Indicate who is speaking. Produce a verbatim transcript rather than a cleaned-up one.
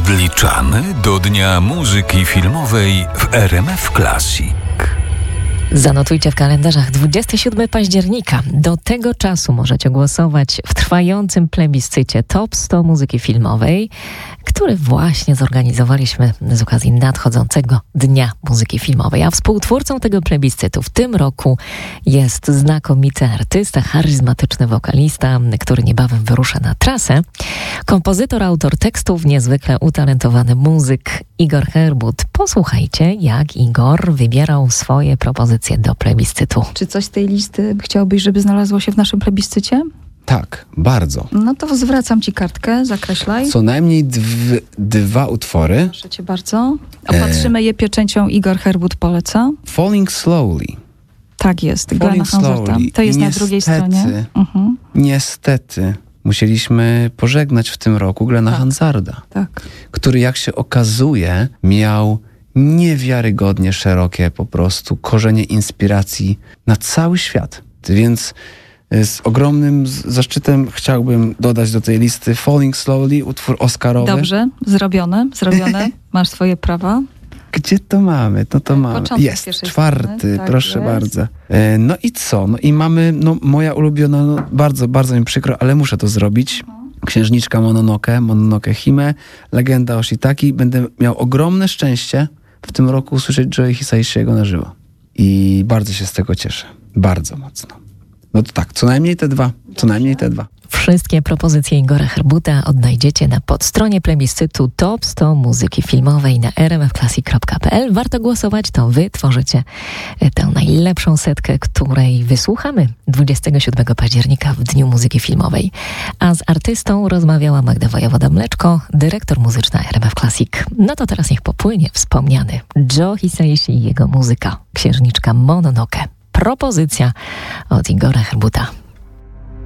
Speaker 1: Odliczamy do Dnia Muzyki Filmowej w R M F Classic.
Speaker 2: Zanotujcie w kalendarzach dwudziestego siódmego października. Do tego czasu możecie głosować w trwającym plebiscycie Top sto Muzyki Filmowej, który właśnie zorganizowaliśmy z okazji nadchodzącego Dnia Muzyki Filmowej. A współtwórcą tego plebiscytu w tym roku jest znakomity artysta, charyzmatyczny wokalista, który niebawem wyrusza na trasę. Kompozytor, autor tekstów, niezwykle utalentowany muzyk Igor Herbut. Posłuchajcie, jak Igor wybierał swoje propozycje do plebiscytu.
Speaker 3: Czy coś z tej listy chciałbyś, żeby znalazło się w naszym plebiscycie?
Speaker 4: Tak, bardzo.
Speaker 3: No to zwracam ci kartkę, zakreślaj.
Speaker 4: Co najmniej dw- dwa utwory.
Speaker 3: Proszę cię bardzo. Opatrzymy e... je pieczęcią Igor Herbut poleca.
Speaker 4: Falling Slowly.
Speaker 3: Tak jest,
Speaker 4: Falling Slowly.
Speaker 3: To jest
Speaker 4: I
Speaker 3: na drugiej stronie. Mhm.
Speaker 4: Niestety musieliśmy pożegnać w tym roku Glena
Speaker 3: tak.
Speaker 4: Hansarda,
Speaker 3: tak.
Speaker 4: który, jak się okazuje, miał niewiarygodnie szerokie po prostu korzenie inspiracji na cały świat. Więc z ogromnym zaszczytem chciałbym dodać do tej listy Falling Slowly, utwór oscarowy.
Speaker 3: Dobrze, zrobione, zrobione. Masz swoje prawa.
Speaker 4: Gdzie to mamy? No to mamy.
Speaker 3: Początek
Speaker 4: jest, czwarty,
Speaker 3: tak
Speaker 4: proszę
Speaker 3: jest.
Speaker 4: bardzo. E, no i co? No i mamy, no moja ulubiona, no bardzo, bardzo mi przykro, ale muszę to zrobić. Księżniczka Mononoke, Mononoke Hime, legenda o Shiitaki. Będę miał ogromne szczęście w tym roku usłyszeć Joe Hisaishiego na żywo. I bardzo się z tego cieszę. Bardzo mocno. No to tak, co najmniej te dwa. Co najmniej te dwa.
Speaker 2: Wszystkie propozycje Igora Herbuta odnajdziecie na podstronie plebiscytu Top sto Muzyki Filmowej na r m f classic kropka p l. Warto głosować, to wy tworzycie tę najlepszą setkę, której wysłuchamy dwudziestego siódmego października w Dniu Muzyki Filmowej. A z artystą rozmawiała Magda Wojewoda-Mleczko, dyrektor muzyczna R M F Classic. No to teraz niech popłynie wspomniany Joe Hisaishi i jego muzyka, Księżniczka Mononoke. Propozycja od Igora Herbuta.